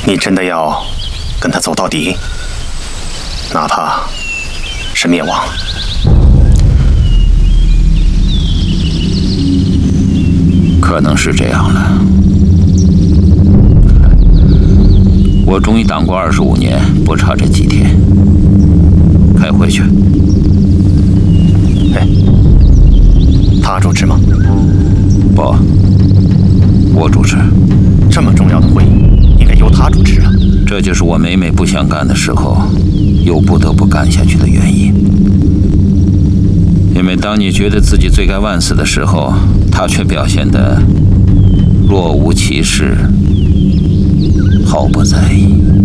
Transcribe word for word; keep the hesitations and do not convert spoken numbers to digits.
你真的要跟他走到底，哪怕是灭亡？ 可能是这样了。我忠于党国二十五年，不差这几天。开会去。 哎，他主持吗？ 不，我主持。 这么重要的会议，应该由他主持啊。 这就是我每每不想干的时候，又不得不干下去的原因。因为当你觉得自己罪该万死的时候，他却表现得若无其事，毫不在意。